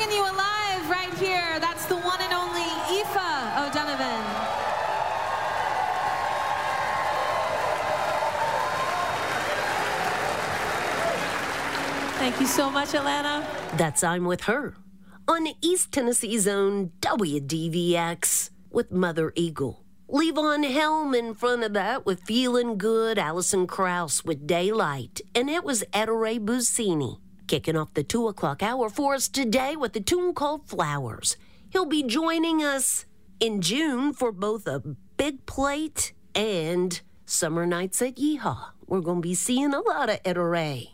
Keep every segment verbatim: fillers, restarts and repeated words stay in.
bringing you alive right here. That's the one and only Aoife O'Donovan. Thank you so much, Atlanta. That's I'm With Her on East Tennessee's own W D V X with Mother Eagle. Levon Helm in front of that with Feeling Good, Alison Krauss with Daylight, and it was Ettore Busini kicking off the two o'clock hour for us today with a tune called Flowers. He'll be joining us in June for both a Big Plate and Summer Nights at Yeehaw. We're going to be seeing a lot of Ettore.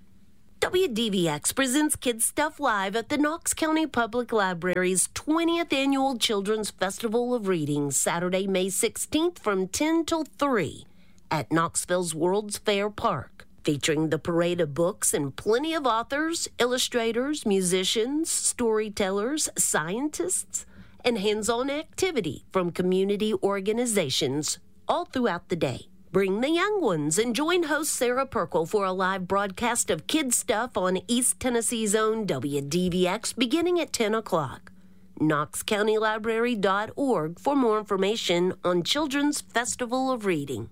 W D V X presents Kids Stuff Live at the Knox County Public Library's twentieth Annual Children's Festival of Reading, Saturday, May sixteenth from ten till three at Knoxville's World's Fair Park, featuring the parade of books and plenty of authors, illustrators, musicians, storytellers, scientists, and hands-on activity from community organizations all throughout the day. Bring the young ones and join host Sarah Perkle for a live broadcast of Kids Stuff on East Tennessee's own W D V X beginning at ten o'clock. knox county library dot org for more information on Children's Festival of Reading.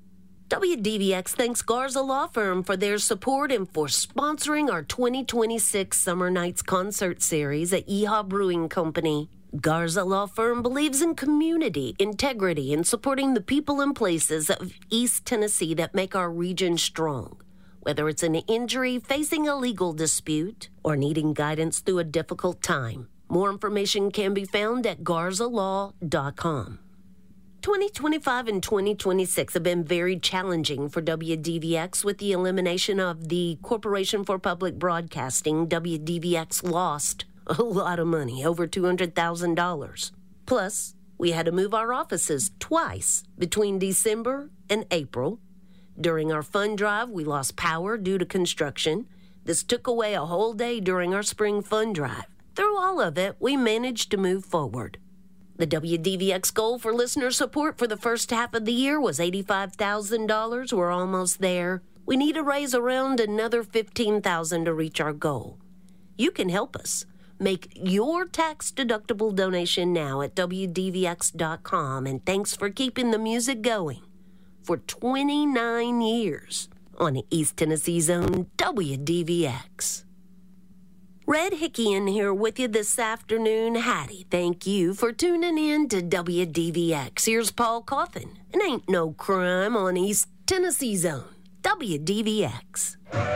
W D V X thanks Garza Law Firm for their support and for sponsoring our twenty twenty-six Summer Nights concert series at Yeehaw Brewing Company. Garza Law Firm believes in community, integrity, and supporting the people and places of East Tennessee that make our region strong. Whether it's an injury, facing a legal dispute, or needing guidance through a difficult time, more information can be found at garza law dot com. twenty twenty-five and twenty twenty-six have been very challenging for W D V X with the elimination of the Corporation for Public Broadcasting. W D V X lost a lot of money, over two hundred thousand dollars. Plus, we had to move our offices twice between December and April. During our fund drive, we lost power due to construction. This took away a whole day during our spring fund drive. Through all of it, we managed to move forward. The W D V X goal for listener support for the first half of the year was eighty-five thousand dollars. We're almost there. We need to raise around another fifteen thousand dollars to reach our goal. You can help us. Make your tax-deductible donation now at w d v x dot com, and thanks for keeping the music going for twenty-nine years on East Tennessee's own W D V X. Red Hickey in here with you this afternoon. Hattie, thank you for tuning in to W D V X. Here's Paul Coffin, and Ain't No Crime on East Tennessee's own W D V X.